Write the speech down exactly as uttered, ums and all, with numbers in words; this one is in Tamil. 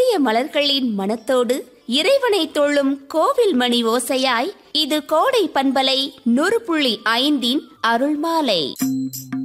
மெல்லிய மலர்களின் மனத்தோடு இறைவனை தொழும் கோவில் மணி ஓசையாய் இது கோடை பண்பலை நூறு புள்ளி ஐந்தின் அருள்மாலை.